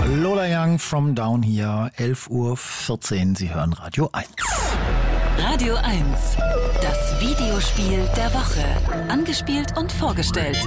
Lola Young from Down Here, 11:14 Uhr. Sie hören Radio 1. Radio 1, das Videospiel der Woche. Angespielt und vorgestellt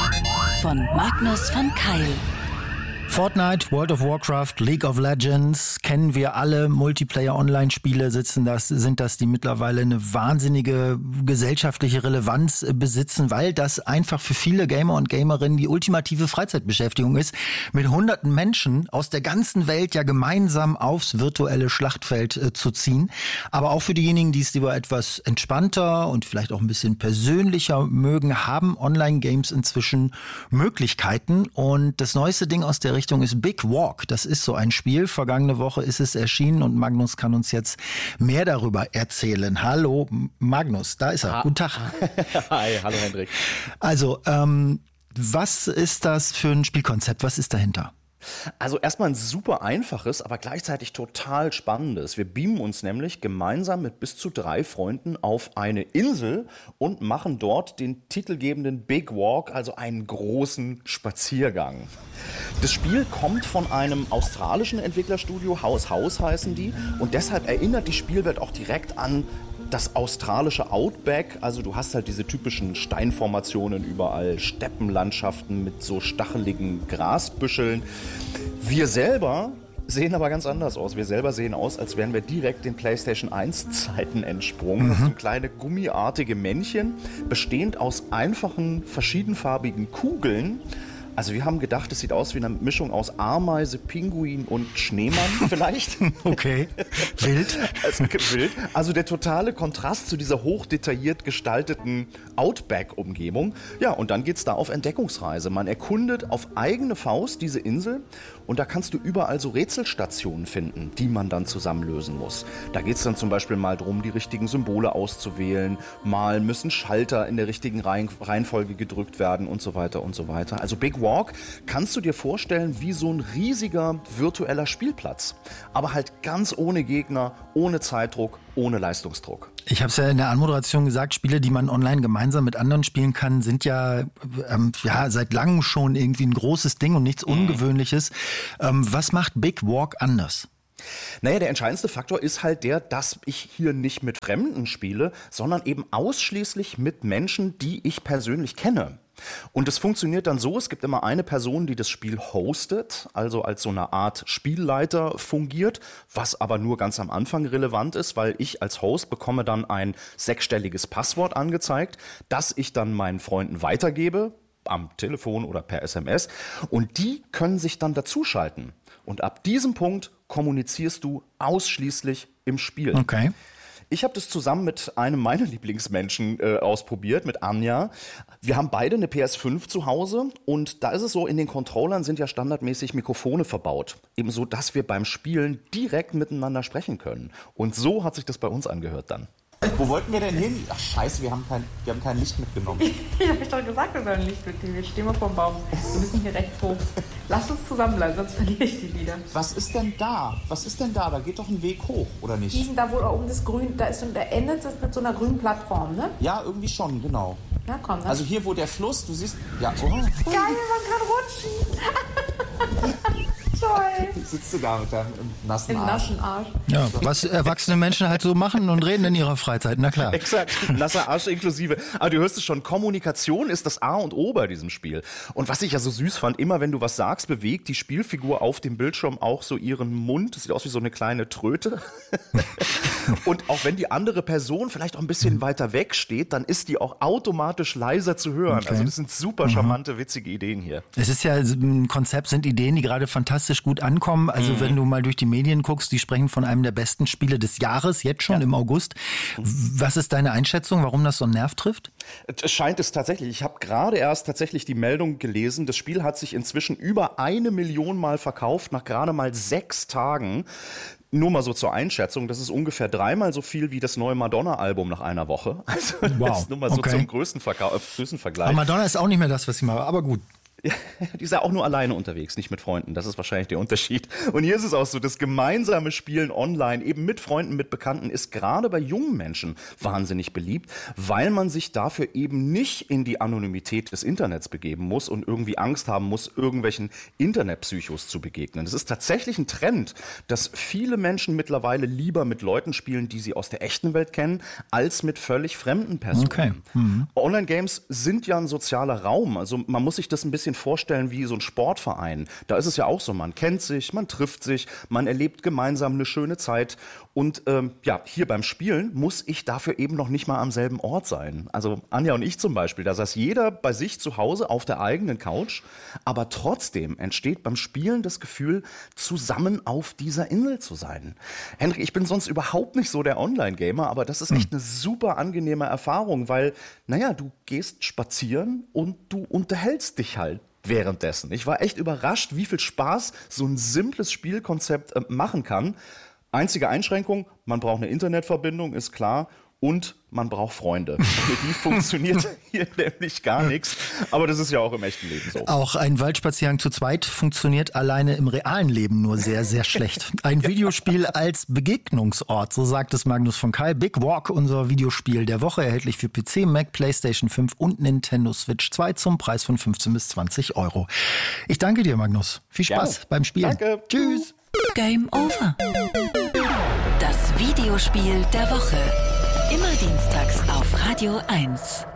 von Magnus von Keil. Fortnite, World of Warcraft, League of Legends, kennen wir alle. Multiplayer-Online-Spiele sind das, die mittlerweile eine wahnsinnige gesellschaftliche Relevanz besitzen, weil das einfach für viele Gamer und Gamerinnen die ultimative Freizeitbeschäftigung ist, mit hunderten Menschen aus der ganzen Welt ja gemeinsam aufs virtuelle Schlachtfeld zu ziehen. Aber auch für diejenigen, die es lieber etwas entspannter und vielleicht auch ein bisschen persönlicher mögen, haben Online-Games inzwischen Möglichkeiten. Und das neueste Ding aus der Richtung ist Big Walk. Das ist so ein Spiel. Vergangene Woche ist es erschienen und Magnus kann uns jetzt mehr darüber erzählen. Hallo Magnus, da ist er. Guten Tag. Hi, hallo Hendrik. Also, was ist das für ein Spielkonzept? Was ist dahinter? Also erstmal ein super einfaches, aber gleichzeitig total spannendes. Wir beamen uns nämlich gemeinsam mit bis zu 3 Freunden auf eine Insel und machen dort den titelgebenden Big Walk, also einen großen Spaziergang. Das Spiel kommt von einem australischen Entwicklerstudio, House heißen die, und deshalb erinnert die Spielwelt auch direkt an das australische Outback. Also du hast halt diese typischen Steinformationen überall, Steppenlandschaften mit so stacheligen Grasbüscheln. Wir selber sehen aber ganz anders aus. Wir selber sehen aus, als wären wir direkt den PlayStation 1 Zeiten entsprungen. Das sind kleine gummiartige Männchen, bestehend aus einfachen, verschiedenfarbigen Kugeln. Also wir haben gedacht, es sieht aus wie eine Mischung aus Ameise, Pinguin und Schneemann vielleicht. Okay, wild. Also der totale Kontrast zu dieser hochdetailliert gestalteten Outback-Umgebung. Ja, und dann geht's da auf Entdeckungsreise. Man erkundet auf eigene Faust diese Insel und da kannst du überall so Rätselstationen finden, die man dann zusammenlösen muss. Da geht's dann zum Beispiel mal darum, die richtigen Symbole auszuwählen. Mal müssen Schalter in der richtigen Reihenfolge gedrückt werden und so weiter und so weiter. Also Big Walk kannst du dir vorstellen wie so ein riesiger virtueller Spielplatz. Aber halt ganz ohne Gegner, ohne Zeitdruck, ohne Leistungsdruck. Ich habe es ja in der Anmoderation gesagt, Spiele, die man online gemeinsam mit anderen spielen kann, sind ja seit langem schon irgendwie ein großes Ding und nichts Ungewöhnliches. Was macht Big Walk anders? Naja, der entscheidendste Faktor ist halt der, dass ich hier nicht mit Fremden spiele, sondern eben ausschließlich mit Menschen, die ich persönlich kenne. Und es funktioniert dann so, es gibt immer eine Person, die das Spiel hostet, also als so eine Art Spielleiter fungiert, was aber nur ganz am Anfang relevant ist, weil ich als Host bekomme dann ein 6-stelliges Passwort angezeigt, das ich dann meinen Freunden weitergebe, am Telefon oder per SMS, und die können sich dann dazuschalten. Und ab diesem Punkt kommunizierst du ausschließlich im Spiel. Okay. Ich habe das zusammen mit einem meiner Lieblingsmenschen ausprobiert, mit Anja. Wir haben beide eine PS5 zu Hause und da ist es so, in den Controllern sind ja standardmäßig Mikrofone verbaut. Eben so, dass wir beim Spielen direkt miteinander sprechen können. Und so hat sich das bei uns angehört dann. Wo wollten wir denn hin? Ach scheiße, wir haben kein Licht mitgenommen. Ich habe doch gesagt, wir sollen Licht mitnehmen. Wir stehen mal vor dem Baum. Wir müssen hier rechts hoch. Lass uns zusammenbleiben, sonst verliere ich die wieder. Was ist denn da? Da geht doch ein Weg hoch, oder nicht? Diesen da, wo da oben das Grün, da endet das mit so einer grünen Plattform, ne? Ja, irgendwie schon, genau. Na komm, dann. Also hier, wo der Fluss, du siehst, ja, oh. Geil, man kann rutschen. Toll. Sitzt du da mit deinem nassen Im nassen Arsch. Ja, was erwachsene Menschen halt so machen und reden in ihrer Freizeit, na klar. Exakt, nasser Arsch inklusive. Aber du hörst es schon, Kommunikation ist das A und O bei diesem Spiel. Und was ich ja so süß fand, immer wenn du was sagst, bewegt die Spielfigur auf dem Bildschirm auch so ihren Mund. Das sieht aus wie so eine kleine Tröte. Und auch wenn die andere Person vielleicht auch ein bisschen weiter weg steht, dann ist die auch automatisch leiser zu hören. Okay. Also das sind super charmante, witzige Ideen hier. Es ist ja ein Konzept, sind Ideen, die gerade fantastisch gut ankommen. Also wenn du mal durch die Medien guckst, die sprechen von einem der besten Spiele des Jahres, jetzt schon im August. Was ist deine Einschätzung, warum das so einen Nerv trifft? Es scheint es tatsächlich. Ich habe gerade erst tatsächlich die Meldung gelesen. Das Spiel hat sich inzwischen über 1 Million Mal verkauft, nach gerade mal 6 Tagen. Nur mal so zur Einschätzung, das ist ungefähr 3-mal so viel wie das neue Madonna-Album nach einer Woche. Also wow. das ist nur mal so zum größten Vergleich. Aber Madonna ist auch nicht mehr das, was sie macht, aber gut. Die ist ja auch nur alleine unterwegs, nicht mit Freunden. Das ist wahrscheinlich der Unterschied. Und hier ist es auch so, das gemeinsame Spielen online, eben mit Freunden, mit Bekannten, ist gerade bei jungen Menschen wahnsinnig beliebt, weil man sich dafür eben nicht in die Anonymität des Internets begeben muss und irgendwie Angst haben muss, irgendwelchen Internetpsychos zu begegnen. Es ist tatsächlich ein Trend, dass viele Menschen mittlerweile lieber mit Leuten spielen, die sie aus der echten Welt kennen, als mit völlig fremden Personen. Okay. Online-Games sind ja ein sozialer Raum. Also man muss sich das ein bisschen vorstellen wie so ein Sportverein. Da ist es ja auch so, man kennt sich, man trifft sich, man erlebt gemeinsam eine schöne Zeit. Und hier beim Spielen muss ich dafür eben noch nicht mal am selben Ort sein. Also Anja und ich zum Beispiel, da saß jeder bei sich zu Hause auf der eigenen Couch. Aber trotzdem entsteht beim Spielen das Gefühl, zusammen auf dieser Insel zu sein. Henrik, ich bin sonst überhaupt nicht so der Online-Gamer, aber das ist echt eine super angenehme Erfahrung, weil, du gehst spazieren und du unterhältst dich halt währenddessen. Ich war echt überrascht, wie viel Spaß so ein simples Spielkonzept machen kann. Einzige Einschränkung, man braucht eine Internetverbindung, ist klar. Und man braucht Freunde. Für die funktioniert hier nämlich gar nichts. Aber das ist ja auch im echten Leben so. Auch ein Waldspaziergang zu zweit funktioniert alleine im realen Leben nur sehr, sehr schlecht. Ein Videospiel als Begegnungsort, so sagt es Magnus von Keil. Big Walk, unser Videospiel der Woche, erhältlich für PC, Mac, PlayStation 5 und Nintendo Switch 2 zum Preis von 15 bis 20 €. Ich danke dir, Magnus. Viel Spaß beim Spielen. Danke. Tschüss. Game over. Das Videospiel der Woche. Immer dienstags auf Radio 1.